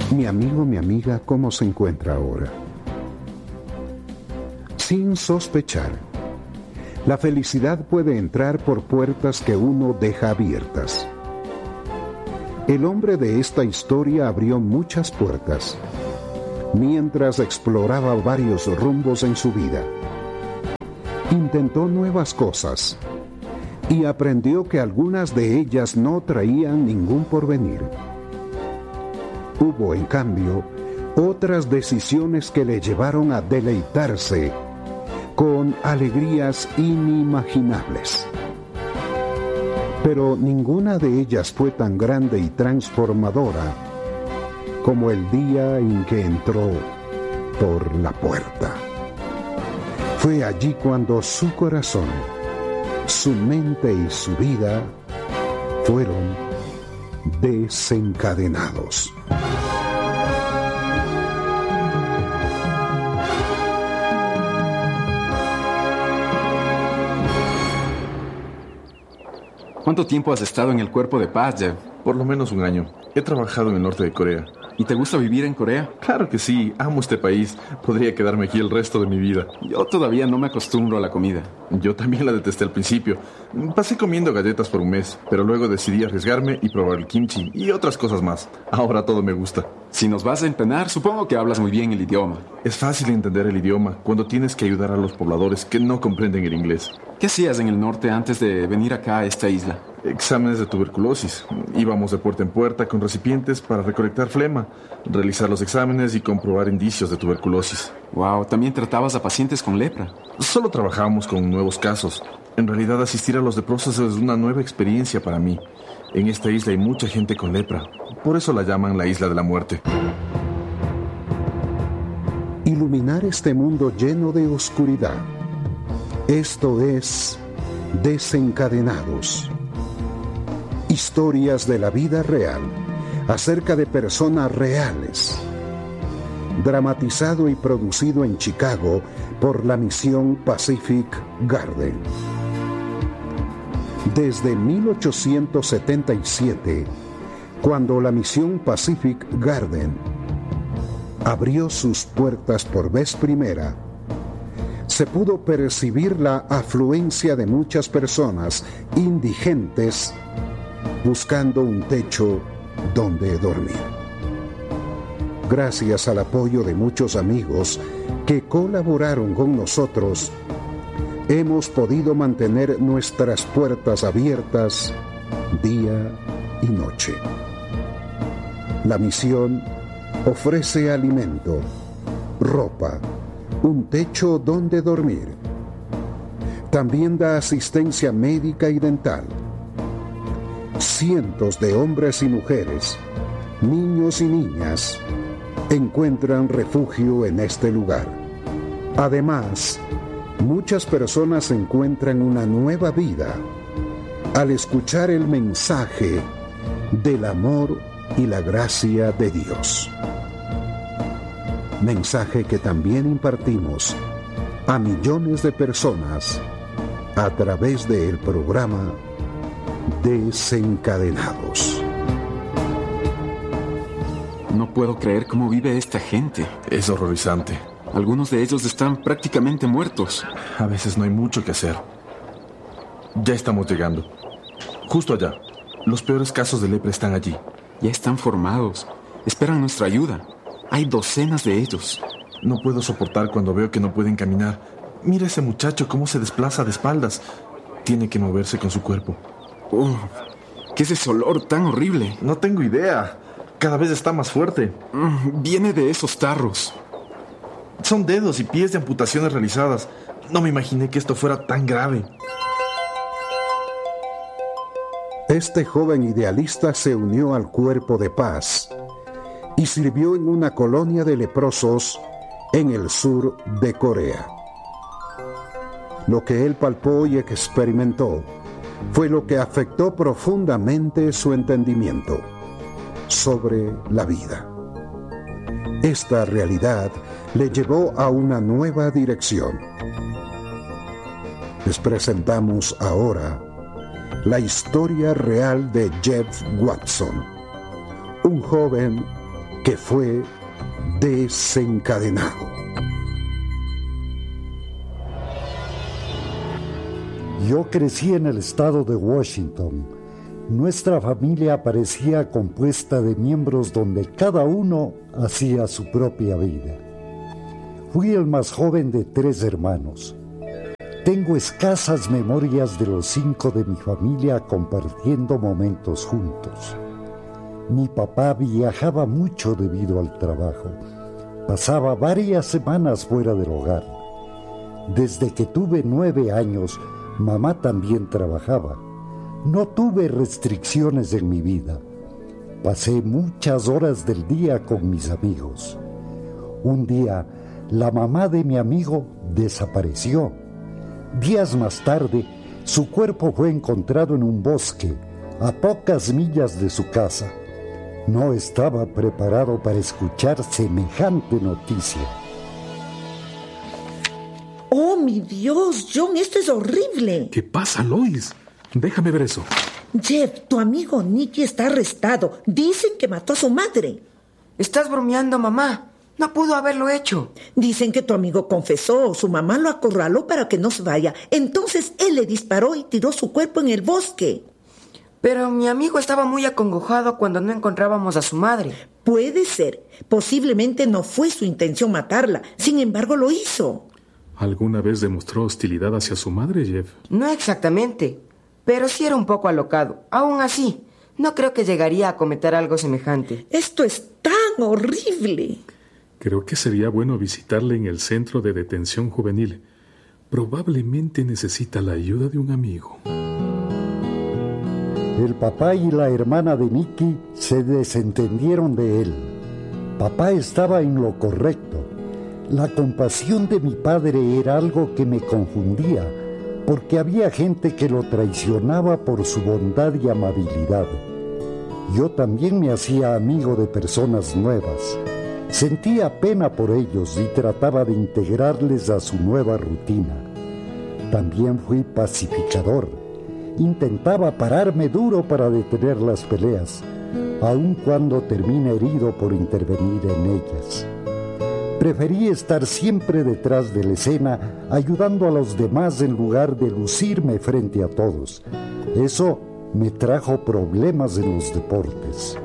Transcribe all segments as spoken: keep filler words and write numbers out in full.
Mi amigo, mi amiga, ¿cómo se encuentra ahora? Sin sospechar, la felicidad puede entrar por puertas que uno deja abiertas. El hombre de esta historia abrió muchas puertas mientras exploraba varios rumbos en su vida. Intentó nuevas cosas y aprendió que algunas de ellas no traían ningún porvenir. Hubo, en cambio, otras decisiones que le llevaron a deleitarse con alegrías inimaginables. Pero ninguna de ellas fue tan grande y transformadora como el día en que entró por la puerta. Fue allí cuando su corazón, su mente y su vida fueron desencadenados. ¿Cuánto tiempo has estado en el Cuerpo de Paz, Jeff? Por lo menos un año. He trabajado en el norte de Corea. ¿Y te gusta vivir en Corea? Claro que sí, amo este país. Podría quedarme aquí el resto de mi vida. Yo todavía no me acostumbro a la comida. Yo también la detesté al principio. Pasé comiendo galletas por un mes, pero luego decidí arriesgarme y probar el kimchi y otras cosas más. Ahora todo me gusta. Si nos vas a entrenar, supongo que hablas muy bien el idioma. Es fácil entender el idioma cuando tienes que ayudar a los pobladores que no comprenden el inglés. ¿Qué hacías en el norte antes de venir acá a esta isla? Exámenes de tuberculosis. Íbamos de puerta en puerta con recipientes para recolectar flema, realizar los exámenes y comprobar indicios de tuberculosis. Wow, ¿también tratabas a pacientes con lepra? Solo trabajábamos con nuevos casos. En realidad, asistir a los leprosos es una nueva experiencia para mí. En esta isla hay mucha gente con lepra. Por eso la llaman la Isla de la Muerte. Iluminar este mundo lleno de oscuridad. Esto es Desencadenados. Historias de la vida real acerca de personas reales. Dramatizado y producido en Chicago por la misión Pacific Garden. Desde mil ochocientos setenta y siete, cuando la misión Pacific Garden abrió sus puertas por vez primera, se pudo percibir la afluencia de muchas personas indigentes buscando un techo donde dormir. Gracias al apoyo de muchos amigos que colaboraron con nosotros, hemos podido mantener nuestras puertas abiertas día y noche. La misión ofrece alimento, ropa, un techo donde dormir. También da asistencia médica y dental. Cientos de hombres y mujeres, niños y niñas, encuentran refugio en este lugar. Además, muchas personas encuentran una nueva vida al escuchar el mensaje del amor y la gracia de Dios. Mensaje que también impartimos a millones de personas a través del programa Desencadenados. No puedo creer cómo vive esta gente. Es horrorizante. Algunos de ellos están prácticamente muertos. A veces no hay mucho que hacer. Ya estamos llegando. Justo allá. Los peores casos de lepra están allí. Ya están formados. Esperan nuestra ayuda. Hay docenas de ellos. No puedo soportar cuando veo que no pueden caminar. Mira ese muchacho cómo se desplaza de espaldas. Tiene que moverse con su cuerpo. Uh, ¿Qué es ese olor tan horrible? No tengo idea. Cada vez está más fuerte. Mm, viene de esos tarros. Son dedos y pies de amputaciones realizadas. No me imaginé que esto fuera tan grave. Este joven idealista se unió al Cuerpo de Paz y sirvió en una colonia de leprosos en el sur de Corea. Lo que él palpó y experimentó fue lo que afectó profundamente su entendimiento sobre la vida. Esta realidad le llevó a una nueva dirección. Les presentamos ahora la historia real de Jeff Watson, un joven que fue desencadenado. Yo crecí en el estado de Washington. Nuestra familia parecía compuesta de miembros donde cada uno hacía su propia vida. Fui el más joven de tres hermanos. Tengo escasas memorias de los cinco de mi familia compartiendo momentos juntos. Mi papá viajaba mucho debido al trabajo. Pasaba varias semanas fuera del hogar. Desde que tuve nueve años, mamá también trabajaba. No tuve restricciones en mi vida. Pasé muchas horas del día con mis amigos. Un día, la mamá de mi amigo desapareció. Días más tarde, su cuerpo fue encontrado en un bosque, a pocas millas de su casa. No estaba preparado para escuchar semejante noticia. ¡Oh, mi Dios, John! ¡Esto es horrible! ¿Qué pasa, Lois? Déjame ver eso. Jeff, tu amigo Nicky está arrestado. Dicen que mató a su madre. Estás bromeando, mamá. No pudo haberlo hecho. Dicen que tu amigo confesó. Su mamá lo acorraló para que no se vaya. Entonces él le disparó y tiró su cuerpo en el bosque. Pero mi amigo estaba muy acongojado cuando no encontrábamos a su madre. Puede ser. Posiblemente no fue su intención matarla. Sin embargo, lo hizo. ¿Alguna vez demostró hostilidad hacia su madre, Jeff? No exactamente, pero sí era un poco alocado. Aún así, no creo que llegaría a cometer algo semejante. Esto es tan horrible. Creo que sería bueno visitarle en el centro de detención juvenil. Probablemente necesita la ayuda de un amigo. El papá y la hermana de Nicky se desentendieron de él. Papá estaba en lo correcto. La compasión de mi padre era algo que me confundía, porque había gente que lo traicionaba por su bondad y amabilidad. Yo también me hacía amigo de personas nuevas. Sentía pena por ellos y trataba de integrarles a su nueva rutina. También fui pacificador. Intentaba pararme duro para detener las peleas, aun cuando terminé herido por intervenir en ellas. Preferí estar siempre detrás de la escena, ayudando a los demás en lugar de lucirme frente a todos. Eso me trajo problemas en los deportes.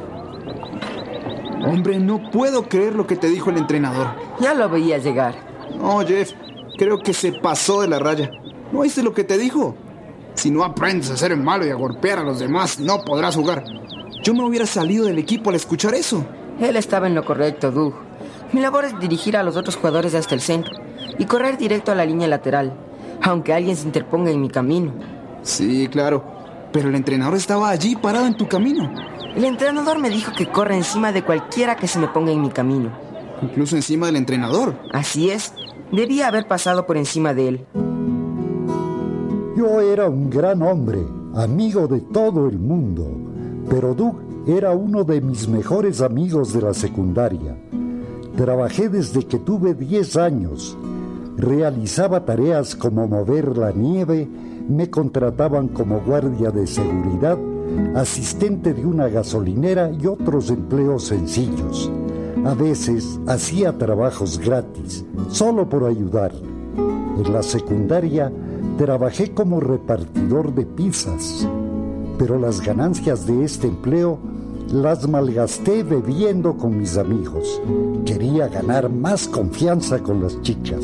Hombre, no puedo creer lo que te dijo el entrenador. Ya lo veía llegar. No, Jeff, creo que se pasó de la raya. ¿No oíste lo que te dijo? Si no aprendes a ser el malo y a golpear a los demás, no podrás jugar. Yo me hubiera salido del equipo al escuchar eso. Él estaba en lo correcto, Doug. Mi labor es dirigir a los otros jugadores hasta el centro y correr directo a la línea lateral, aunque alguien se interponga en mi camino. Sí, claro, pero el entrenador estaba allí parado en tu camino. El entrenador me dijo que corra encima de cualquiera que se me ponga en mi camino. ¿Incluso encima del entrenador? Así es, debía haber pasado por encima de él. Yo era un gran hombre, amigo de todo el mundo, pero Doug era uno de mis mejores amigos de la secundaria. Trabajé desde que tuve diez años. Realizaba tareas como mover la nieve, me contrataban como guardia de seguridad, asistente de una gasolinera y otros empleos sencillos. A veces hacía trabajos gratis, solo por ayudar. En la secundaria trabajé como repartidor de pizzas, pero las ganancias de este empleo las malgasté bebiendo con mis amigos. Quería ganar más confianza con las chicas.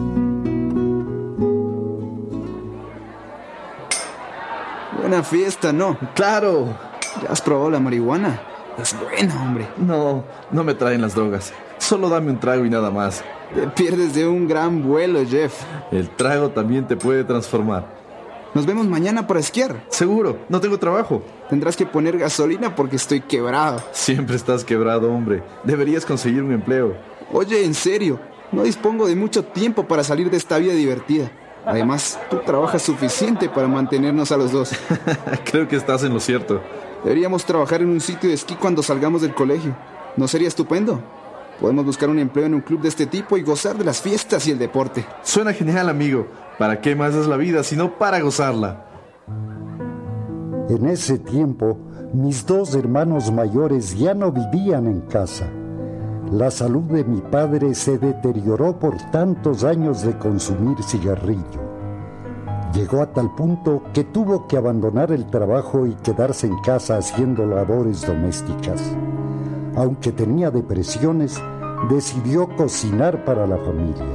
Buena fiesta, ¿no? ¡Claro! ¿Ya has probado la marihuana? Es buena, hombre. No, no me traen las drogas. Solo dame un trago y nada más. Te pierdes de un gran vuelo, Jeff. El trago también te puede transformar. Nos vemos mañana para esquiar. Seguro, no tengo trabajo. Tendrás que poner gasolina porque estoy quebrado. Siempre estás quebrado, hombre. Deberías conseguir un empleo. Oye, en serio, no dispongo de mucho tiempo para salir de esta vida divertida. Además, tú trabajas suficiente para mantenernos a los dos. Creo que estás en lo cierto. Deberíamos trabajar en un sitio de esquí cuando salgamos del colegio. ¿No sería estupendo? Podemos buscar un empleo en un club de este tipo y gozar de las fiestas y el deporte. Suena genial, amigo. ¿Para qué más es la vida sino para gozarla? En ese tiempo, Mis dos hermanos mayores ya no vivían en casa. La salud de mi padre se deterioró por tantos años de consumir cigarrillo. Llegó a tal punto que tuvo que abandonar el trabajo y quedarse en casa haciendo labores domésticas. Aunque tenía depresiones, decidió cocinar para la familia.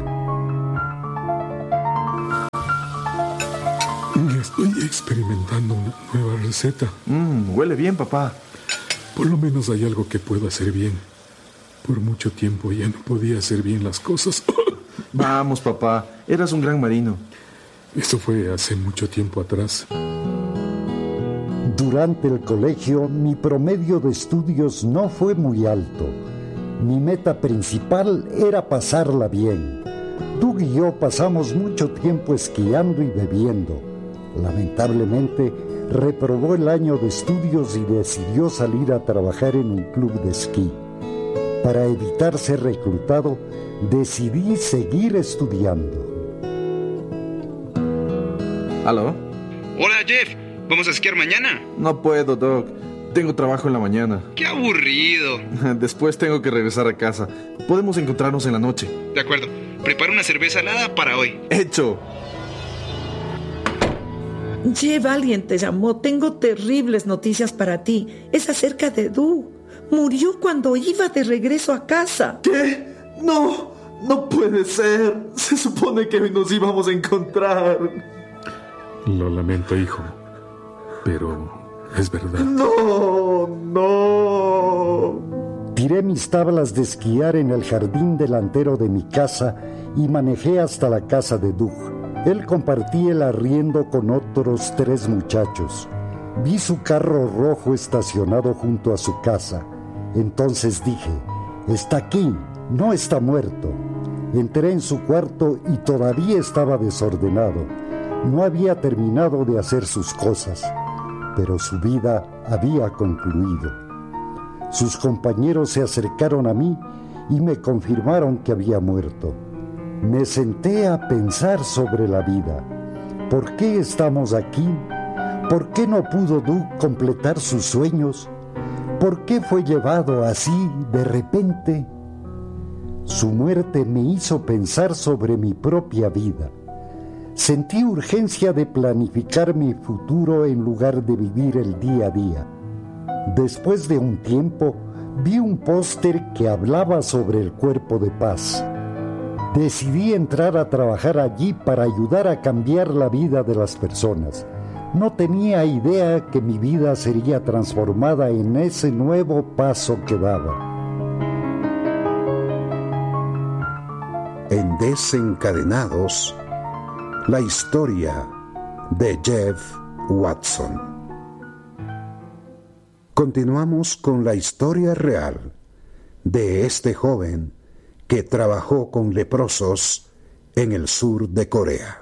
Estoy experimentando una nueva receta. Mmm, huele bien, papá. Por lo menos hay algo que puedo hacer bien. Por mucho tiempo ya no podía hacer bien las cosas. Vamos, papá. Eras un gran marino. Esto fue hace mucho tiempo atrás. Durante el colegio, mi promedio de estudios no fue muy alto. Mi meta principal era pasarla bien. Doug y yo pasamos mucho tiempo esquiando y bebiendo. Lamentablemente, reprobó el año de estudios y decidió salir a trabajar en un club de esquí. Para evitar ser reclutado, decidí seguir estudiando. ¿Aló? Hola, Jeff. ¿Vamos a esquiar mañana? No puedo, Doc. Tengo trabajo en la mañana. ¡Qué aburrido! Después tengo que regresar a casa. Podemos encontrarnos en la noche. De acuerdo. Prepara una cerveza helada para hoy. ¡Hecho! Jeff, alguien te llamó. Tengo terribles noticias para ti. Es acerca de Doug. Murió cuando iba de regreso a casa. ¿Qué? ¡No! ¡No puede ser! Se supone que hoy nos íbamos a encontrar. Lo lamento, hijo. Pero es verdad. ¡No! ¡No! Tiré mis tablas de esquiar en el jardín delantero de mi casa y manejé hasta la casa de Doug. Él compartía el arriendo con otros tres muchachos. Vi su carro rojo estacionado junto a su casa. Entonces dije, está aquí, no está muerto. Entré en su cuarto y todavía estaba desordenado. No había terminado de hacer sus cosas, pero su vida había concluido. Sus compañeros se acercaron a mí y me confirmaron que había muerto. Me senté a pensar sobre la vida. ¿Por qué estamos aquí? ¿Por qué no pudo Doug completar sus sueños? ¿Por qué fue llevado así de repente? Su muerte me hizo pensar sobre mi propia vida. Sentí urgencia de planificar mi futuro en lugar de vivir el día a día. Después de un tiempo, vi un póster que hablaba sobre el cuerpo de paz. Decidí entrar a trabajar allí para ayudar a cambiar la vida de las personas. No tenía idea que mi vida sería transformada en ese nuevo paso que daba. En Desencadenados, la historia de Jeff Watson. Continuamos con la historia real de este joven que trabajó con leprosos en el sur de Corea.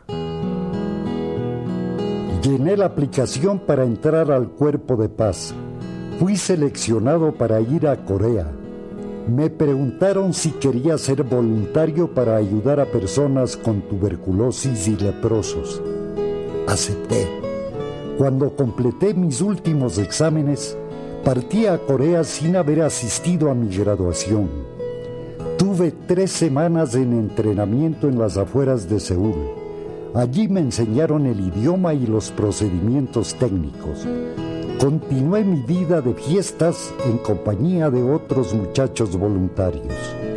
Llené la aplicación para entrar al Cuerpo de Paz. Fui seleccionado para ir a Corea. Me preguntaron si quería ser voluntario para ayudar a personas con tuberculosis y leprosos. Acepté. Cuando completé mis últimos exámenes, partí a Corea sin haber asistido a mi graduación. Tuve tres semanas en entrenamiento en las afueras de Seúl. Allí me enseñaron el idioma y los procedimientos técnicos. Continué mi vida de fiestas en compañía de otros muchachos voluntarios.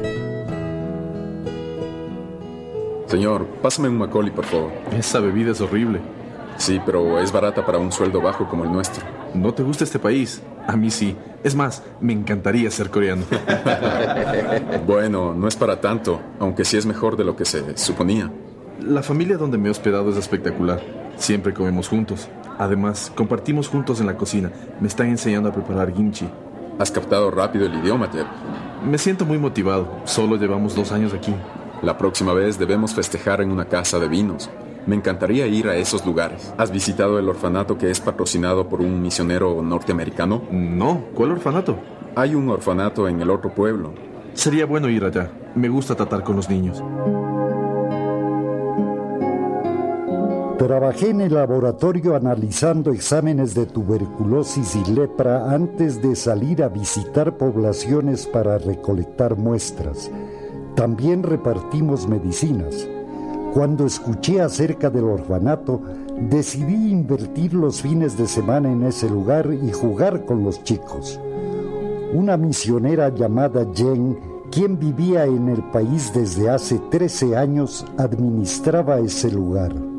Señor, pásame un Macaulay, por favor. Esa bebida es horrible. Sí, pero es barata para un sueldo bajo como el nuestro. ¿No te gusta este país? A mí sí. Es más, me encantaría ser coreano. Bueno, no es para tanto, aunque sí es mejor de lo que se suponía. La familia donde me he hospedado es espectacular. Siempre comemos juntos. Además, compartimos juntos en la cocina. Me están enseñando a preparar kimchi. Has captado rápido el idioma, Jeff. Me siento muy motivado. Solo llevamos dos años aquí. La próxima vez debemos festejar en una casa de vinos. Me encantaría ir a esos lugares. ¿Has visitado el orfanato que es patrocinado por un misionero norteamericano? No, ¿cuál orfanato? Hay un orfanato en el otro pueblo. Sería bueno ir allá. Me gusta tratar con los niños. Trabajé en el laboratorio analizando exámenes de tuberculosis y lepra antes de salir a visitar poblaciones para recolectar muestras. También repartimos medicinas. Cuando escuché acerca del orfanato, decidí invertir los fines de semana en ese lugar y jugar con los chicos. Una misionera llamada Jen, quien vivía en el país desde hace trece años, administraba ese lugar.